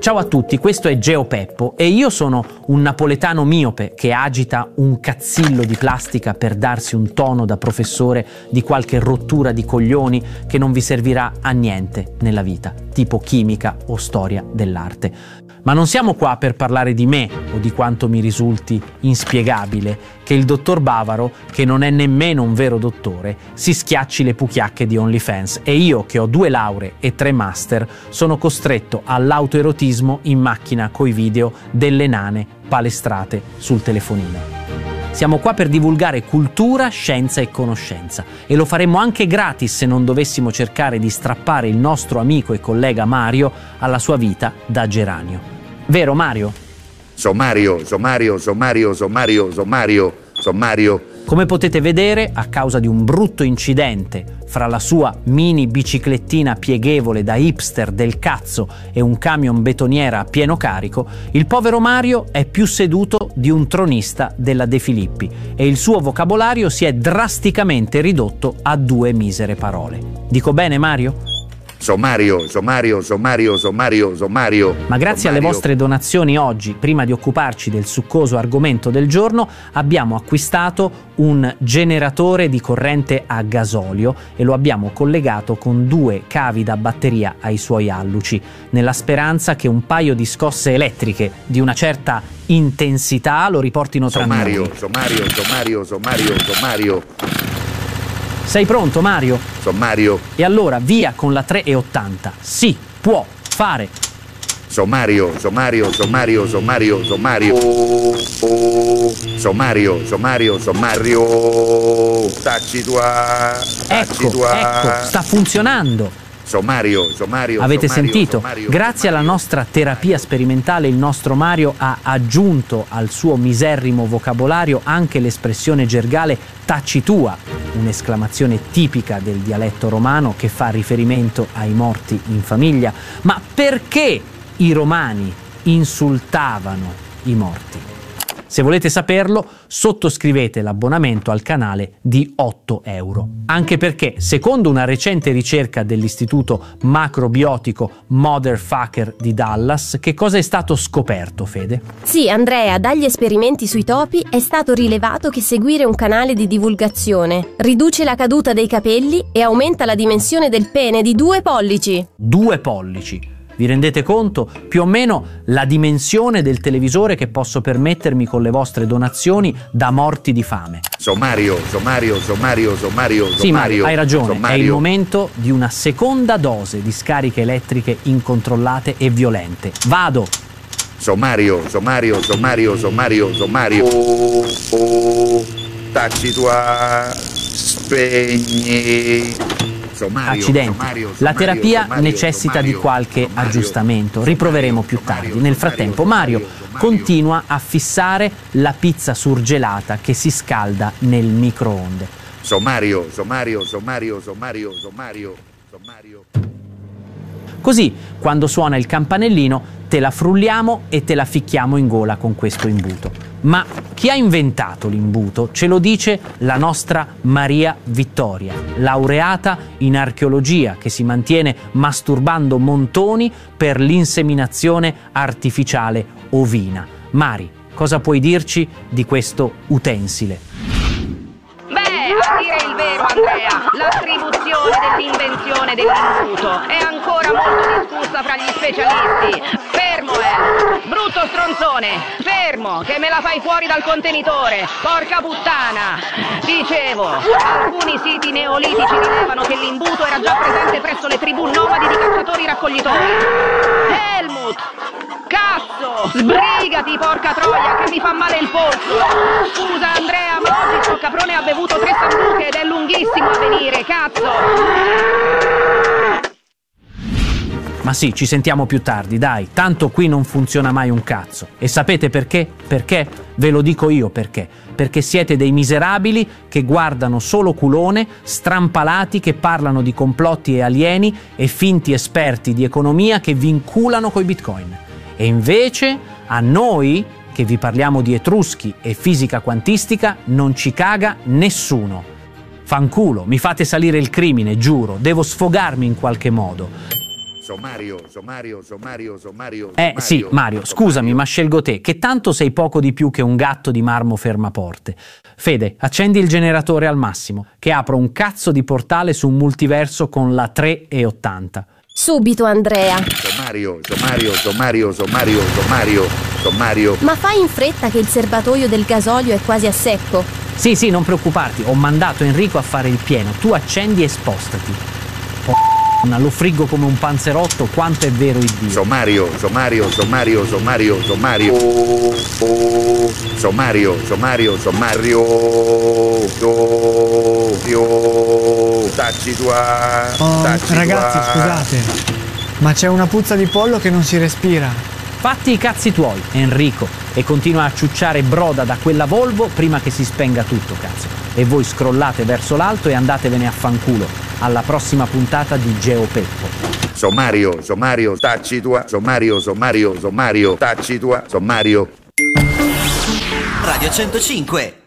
Ciao a tutti, questo è GeoPeppo e io sono un napoletano miope che agita un cazzillo di plastica per darsi un tono da professore di qualche rottura di coglioni che non vi servirà a niente nella vita, tipo chimica o storia dell'arte. Ma non siamo qua per parlare di me o di quanto mi risulti inspiegabile che il dottor Bavaro, che non è nemmeno un vero dottore, si schiacci le puchiacche di OnlyFans e io, che ho 2 lauree e 3 master, sono costretto all'autoerotismo in macchina coi video delle nane palestrate sul telefonino. Siamo qua per divulgare cultura, scienza e conoscenza e lo faremmo anche gratis se non dovessimo cercare di strappare il nostro amico e collega Mario alla sua vita da geranio. Vero Mario? Sommario. Come potete vedere, a causa di un brutto incidente fra la sua mini biciclettina pieghevole da hipster del cazzo e un camion betoniera a pieno carico, il povero Mario è più seduto di un tronista della De Filippi e il suo vocabolario si è drasticamente ridotto a 2 misere parole. Dico bene, Mario? Sommario. Ma grazie alle vostre donazioni oggi, prima di occuparci del succoso argomento del giorno, abbiamo acquistato un generatore di corrente a gasolio e lo abbiamo collegato con 2 cavi da batteria ai suoi alluci, nella speranza che un paio di scosse elettriche di una certa intensità lo riportino tra noi. Sommario. Sei pronto, Mario? Sommario. E allora via con la 3,80. Si può fare. Sommario. Tacci tua. Ecco, sta funzionando. Sommario. Avete sentito? Grazie alla nostra terapia sperimentale il nostro Mario ha aggiunto al suo miserrimo vocabolario anche l'espressione gergale tacci tua, un'esclamazione tipica del dialetto romano che fa riferimento ai morti in famiglia. Ma perché i romani insultavano i morti? Se volete saperlo, sottoscrivete l'abbonamento al canale di 8 euro. Anche perché, secondo una recente ricerca dell'istituto macrobiotico Motherfucker di Dallas, che cosa è stato scoperto, Fede? Sì, Andrea, dagli esperimenti sui topi è stato rilevato che seguire un canale di divulgazione riduce la caduta dei capelli e aumenta la dimensione del pene di 2 pollici. 2 pollici. Vi rendete conto? Più o meno la dimensione del televisore che posso permettermi con le vostre donazioni da morti di fame. Sommario. Sì, Mario, hai ragione. È il momento di una seconda dose di scariche elettriche incontrollate e violente. Vado! Sommario. Tacci tua. Spegni. Accidenti. La terapia necessita di qualche aggiustamento. Riproveremo più tardi. Nel frattempo Mario continua a fissare la pizza surgelata che si scalda nel microonde. Sommario. Così, quando suona il campanellino, te la frulliamo e te la ficchiamo in gola con questo imbuto. Ma chi ha inventato l'imbuto ce lo dice la nostra Maria Vittoria, laureata in archeologia che si mantiene masturbando montoni per l'inseminazione artificiale ovina. Mari, cosa puoi dirci di questo utensile? A dire il vero, Andrea, l'attribuzione dell'invenzione dell'imbuto è ancora molto discussa fra gli specialisti. Fermo, brutto stronzone, fermo, che me la fai fuori dal contenitore, porca puttana. Dicevo, alcuni siti neolitici rilevano che l'imbuto era già presente presso le tribù nomadi di cacciatori-raccoglitori. Helmut! Cazzo! Sbrigati, porca troia, che mi fa male il polso! Scusa, Andrea, ma oggi sto caprone ha bevuto 3 sambuche ed è lunghissimo a venire, cazzo! Ma sì, ci sentiamo più tardi, dai, tanto qui non funziona mai un cazzo. E sapete perché? Perché? Ve lo dico io perché. Perché siete dei miserabili che guardano solo culone, strampalati che parlano di complotti e alieni e finti esperti di economia che vi inculano coi bitcoin. E invece a noi, che vi parliamo di etruschi e fisica quantistica, non ci caga nessuno. Fanculo, mi fate salire il crimine, giuro, devo sfogarmi in qualche modo. Sommario. Sì, Mario, scusami, ma scelgo te, che tanto sei poco di più che un gatto di marmo fermaporte. Fede, accendi il generatore al massimo, che apro un cazzo di portale su un multiverso con la 3,80. Subito, Andrea. Sommario. Ma fai in fretta che il serbatoio del gasolio è quasi a secco. Sì, non preoccuparti, ho mandato Enrico a fare il pieno, tu accendi e spostati. Lo friggo come un panzerotto, quanto è vero il Dio. Sommario. Tacci tua. Ragazzi, scusate, ma c'è una puzza di pollo che non si respira. Fatti i cazzi tuoi, Enrico, e continua a ciucciare broda da quella Volvo prima che si spenga tutto, cazzo. E voi scrollate verso l'alto e andatevene a fanculo. Alla prossima puntata di GeoPeppo. Sommario, tacci tua. Sommario, tacci tua. Sommario. Radio 105.